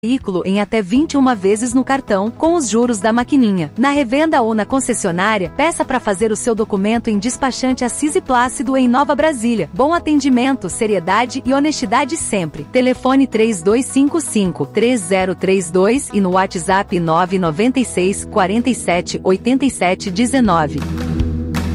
veículo em até 21 vezes no cartão, com os juros da maquininha. Na revenda ou na concessionária, peça para fazer o seu documento em despachante Assis e Plácido em Nova Brasília. Bom atendimento, seriedade e honestidade sempre. Telefone 3255-3032 e no WhatsApp 996 47 87 19.